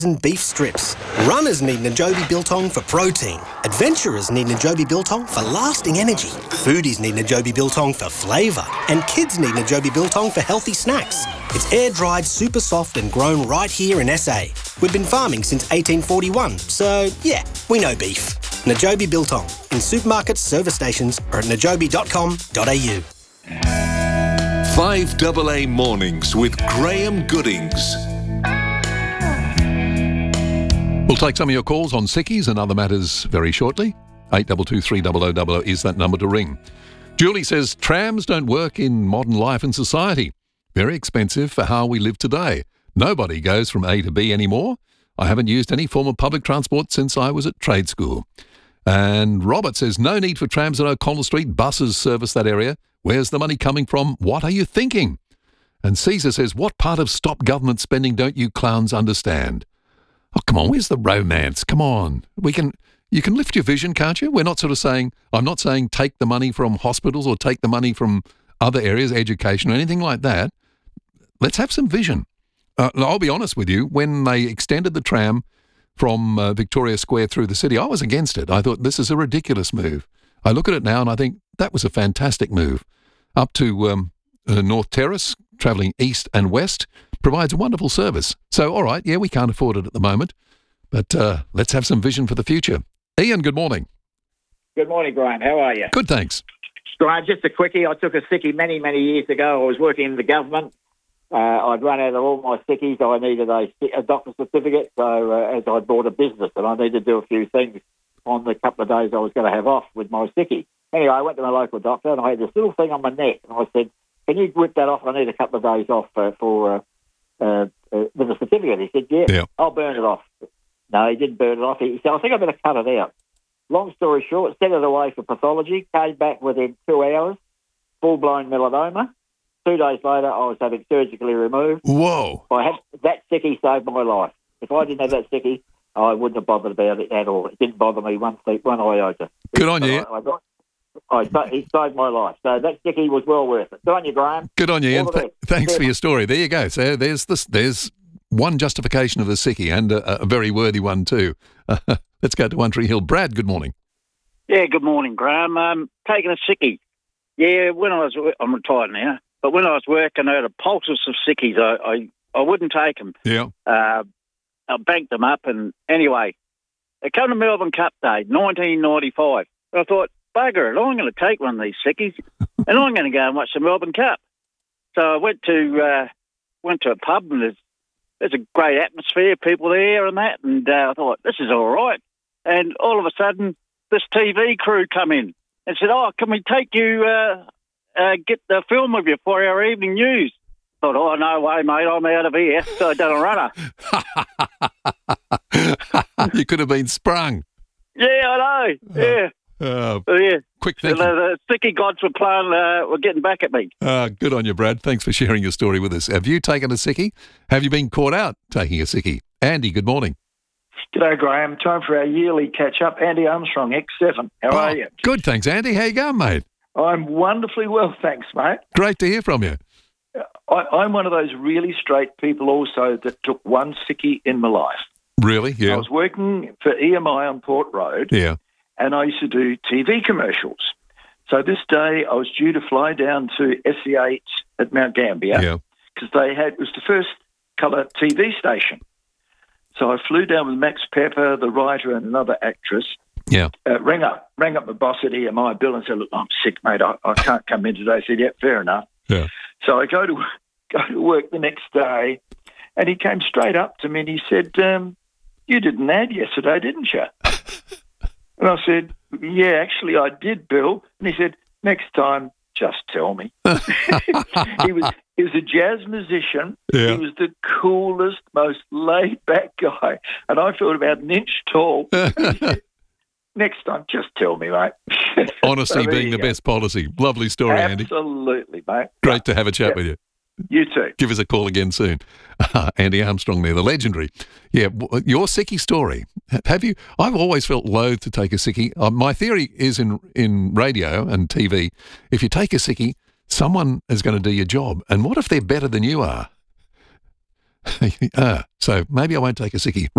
and beef strips. Runners need Najobi Biltong for protein. Adventurers need Najobi Biltong for lasting energy. Foodies need Najobi Biltong for flavour. And kids need Najobi Biltong for healthy snacks. It's air-dried, super soft and grown right here in SA. We've been farming since 1841, so yeah, we know beef. Najobi Biltong in supermarkets, service stations or at najobi.com.au. 5AA Mornings with Graham Goodings. We'll take some of your calls on sickies and other matters very shortly. 8223 300 is that number to ring. Julie says, trams don't work in modern life and society. Very expensive for how we live today. Nobody goes from A to B anymore. I haven't used any form of public transport since I was at trade school. And Robert says, no need for trams at O'Connell Street. Buses service that area. Where's the money coming from? What are you thinking? And Caesar says, what part of stop government spending don't you clowns understand? Oh, come on, where's the romance? Come on. You can lift your vision, can't you? We're not sort of saying, I'm not saying take the money from hospitals or take the money from other areas, education or anything like that. Let's have some vision. I'll be honest with you, when they extended the tram from Victoria Square through the city, I was against it. I thought this is a ridiculous move. I look at it now and I think that was a fantastic move. Up to North Terrace, travelling east and west, provides a wonderful service. So, all right, yeah, we can't afford it at the moment, but let's have some vision for the future. Ian, good morning. Good morning, Graham. How are you? Good, thanks. Graham, just a quickie. I took a sickie many, many years ago. I was working in the government. I'd run out of all my sickies. I needed a doctor's certificate, so as I bought a business and I needed to do a few things on the couple of days I was going to have off with my sickie. Anyway, I went to my local doctor and I had this little thing on my neck and I said, can you whip that off? I need a couple of days off with a certificate. He said, yeah, I'll burn it off. No, he didn't burn it off. He said, I think I better cut it out. Long story short, sent it away for pathology, came back within 2 hours, full-blown melanoma. 2 days later, I was having surgically removed. Whoa. That sickie saved my life. If I didn't have that sickie, I wouldn't have bothered about it at all. It didn't bother me one iota. Good on you. He saved my life. So that sickie was well worth it. Good on you, Graham. Good on you, Ian. Thanks for your story. There you go. So there's one justification of the sickie and a very worthy one too. Let's go to One Tree Hill. Brad, good morning. Yeah, good morning, Graham. Taking a sickie. Yeah, I'm retired now, but when I was working, I had a poultice of sickies. I wouldn't take them. Yeah. I banked them up, and anyway, it came to Melbourne Cup Day, 1995. I thought, bugger it, I'm going to take one of these sickies, and I'm going to go and watch the Melbourne Cup. So I went to a pub, and there's a great atmosphere, people there and that, and I thought, this is all right. And all of a sudden, this TV crew come in and said, oh, can we take you, get the film of you for our evening news? I thought, oh, no way, mate, I'm out of here. So I done a runner. You could have been sprung. Yeah, I know, yeah. Yeah. Quick thinking. The sticky gods were getting back at me. Good on you, Brad. Thanks for sharing your story with us. Have you taken a sickie? Have you been caught out taking a sickie? Andy, good morning. G'day, Graham. Time for our yearly catch-up. Andy Armstrong, X7. How are you? Good, thanks, Andy. How you going, mate? I'm wonderfully well, thanks, mate. Great to hear from you. I'm one of those really straight people also that took one sickie in my life. Really? Yeah. I was working for EMI on Port Road. Yeah. And I used to do TV commercials. So this day I was due to fly down to SEH at Mount Gambier because it was the first colour TV station. So I flew down with Max Pepper, the writer, and another actress. Yeah. Rang up my boss at EMI, Bill, and said, look, I'm sick, mate. I can't come in today. I said, yeah, fair enough. Yeah. So I go to work the next day, and he came straight up to me and he said, you did an ad yesterday, didn't you? And I said, yeah, actually I did, Bill. And he said, next time, just tell me. He was a jazz musician. Yeah. He was the coolest, most laid-back guy. And I felt about an inch tall. Next time, just tell me, mate. Honesty being the best policy. Lovely story, Andy. Absolutely, mate. Great to have a chat with you. You too. Give us a call again soon. Andy Armstrong there, the legendary. Yeah, your sickie story. Have you? I've always felt loath to take a sickie. My theory is in radio and TV, if you take a sickie, someone is going to do your job. And what if they're better than you are? So maybe I won't take a sickie.